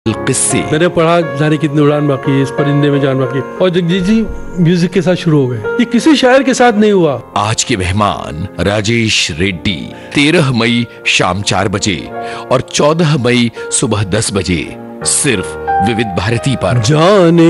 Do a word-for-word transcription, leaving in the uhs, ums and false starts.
किस्से। मैंने पढ़ा जाने कितनी उड़ान बाकी है, इस परिंदे में जान बाकी, और जगजीत जी म्यूजिक के साथ शुरू हो गए। ये किसी शायर के साथ नहीं हुआ। आज के मेहमान राजेश रेड्डी तेरह मई शाम चार बजे और चौदह मई सुबह दस बजे सिर्फ विविध भारती पर। जाने